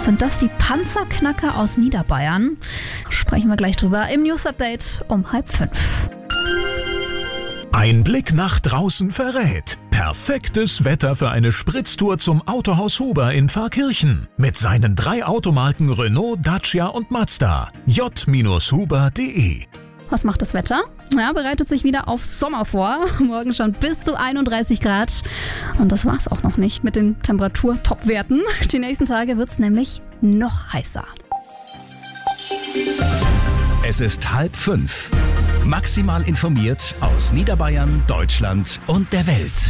Sind das die Panzerknacker aus Niederbayern? Sprechen wir gleich drüber im News-Update um 4:30. Ein Blick nach draußen verrät. Perfektes Wetter für eine Spritztour zum Autohaus Huber in Pfarrkirchen. Mit seinen 3 Automarken Renault, Dacia und Mazda. j-huber.de. Was macht das Wetter? Ja, bereitet sich wieder auf Sommer vor. Morgen schon bis zu 31 Grad. Und das war's auch noch nicht mit den Temperatur-Top-Werten. Die nächsten Tage wird's nämlich noch heißer. Es ist 4:30. Maximal informiert aus Niederbayern, Deutschland und der Welt.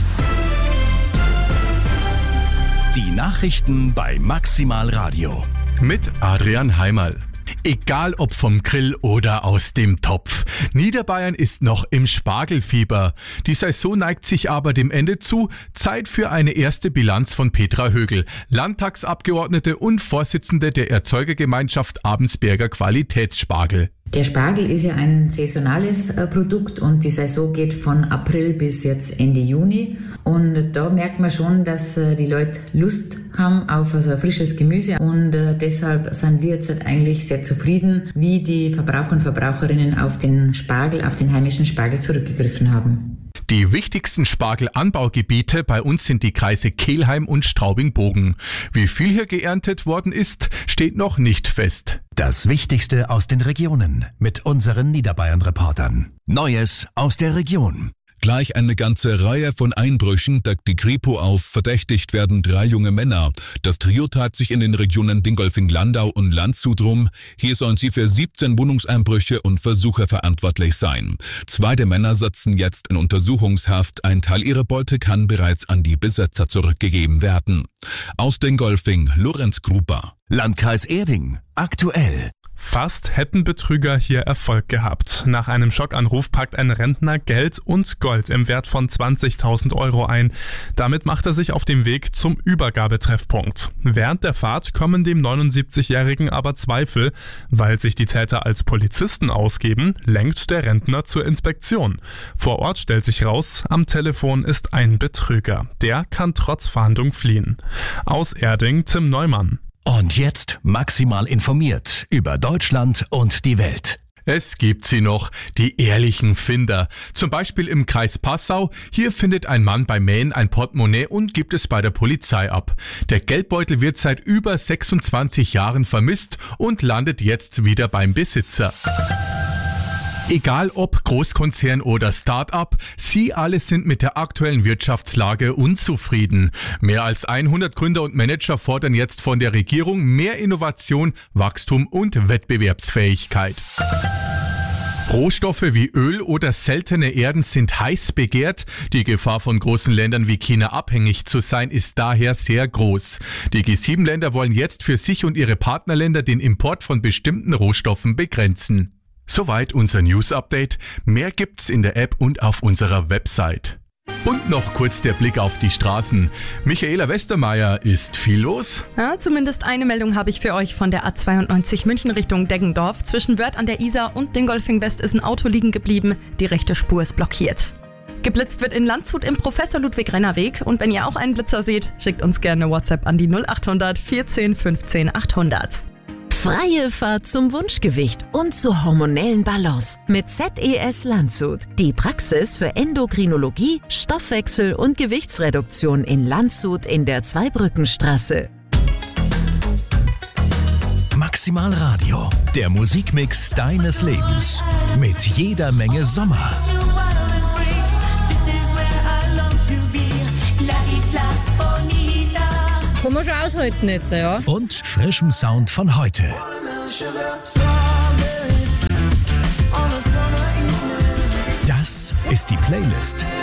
Die Nachrichten bei Maximal Radio. Mit Adrian Heimerl. Egal ob vom Grill oder aus dem Topf. Niederbayern ist noch im Spargelfieber. Die Saison neigt sich aber dem Ende zu. Zeit für eine erste Bilanz von Petra Högel, Landtagsabgeordnete und Vorsitzende der Erzeugergemeinschaft Abensberger Qualitätsspargel. Der Spargel ist ja ein saisonales Produkt und die Saison geht von April bis jetzt Ende Juni. Und da merkt man schon, dass die Leute Lust haben auf so frisches Gemüse. Und deshalb sind wir jetzt eigentlich sehr zufrieden, wie die Verbraucher und Verbraucherinnen auf den Spargel, auf den heimischen Spargel zurückgegriffen haben. Die wichtigsten Spargelanbaugebiete bei uns sind die Kreise Kelheim und Straubing-Bogen. Wie viel hier geerntet worden ist, steht noch nicht fest. Das Wichtigste aus den Regionen mit unseren Niederbayern-Reportern. Neues aus der Region. Gleich eine ganze Reihe von Einbrüchen deckt die Kripo auf. Verdächtigt werden 3 junge Männer. Das Trio treibt sich in den Regionen Dingolfing-Landau und Landshut rum. Hier sollen sie für 17 Wohnungseinbrüche und Versuche verantwortlich sein. 2 der Männer sitzen jetzt in Untersuchungshaft. Ein Teil ihrer Beute kann bereits an die Besitzer zurückgegeben werden. Aus Dingolfing, Lorenz Gruber. Landkreis Erding. Aktuell. Fast hätten Betrüger hier Erfolg gehabt. Nach einem Schockanruf packt ein Rentner Geld und Gold im Wert von 20.000 Euro ein. Damit macht er sich auf den Weg zum Übergabetreffpunkt. Während der Fahrt kommen dem 79-Jährigen aber Zweifel. Weil sich die Täter als Polizisten ausgeben, lenkt der Rentner zur Inspektion. Vor Ort stellt sich raus, am Telefon ist ein Betrüger. Der kann trotz Fahndung fliehen. Aus Erding, Tim Neumann. Und jetzt maximal informiert über Deutschland und die Welt. Es gibt sie noch, die ehrlichen Finder. Zum Beispiel im Kreis Passau. Hier findet ein Mann beim Mähen ein Portemonnaie und gibt es bei der Polizei ab. Der Geldbeutel wird seit über 26 Jahren vermisst und landet jetzt wieder beim Besitzer. Egal ob Großkonzern oder Start-up, sie alle sind mit der aktuellen Wirtschaftslage unzufrieden. Mehr als 100 Gründer und Manager fordern jetzt von der Regierung mehr Innovation, Wachstum und Wettbewerbsfähigkeit. Rohstoffe wie Öl oder seltene Erden sind heiß begehrt. Die Gefahr von großen Ländern wie China abhängig zu sein ist daher sehr groß. Die G7-Länder wollen jetzt für sich und ihre Partnerländer den Import von bestimmten Rohstoffen begrenzen. Soweit unser News-Update. Mehr gibt's in der App und auf unserer Website. Und noch kurz der Blick auf die Straßen. Michaela Westermeier, ist viel los? Ja, zumindest eine Meldung habe ich für euch von der A92 München Richtung Deggendorf. Zwischen Wörth an der Isar und Dingolfing West ist ein Auto liegen geblieben. Die rechte Spur ist blockiert. Geblitzt wird in Landshut im Professor Ludwig Renner Weg. Und wenn ihr auch einen Blitzer seht, schickt uns gerne WhatsApp an die 0800 14 15 800. Freie Fahrt zum Wunschgewicht und zur hormonellen Balance mit ZES Landshut. Die Praxis für Endokrinologie, Stoffwechsel und Gewichtsreduktion in Landshut in der Zweibrückenstraße. Maximal Radio, der Musikmix deines Lebens. Mit jeder Menge Sommer. Kann man schon aushalten jetzt, ja. Und frischem Sound von heute. Das ist die Playlist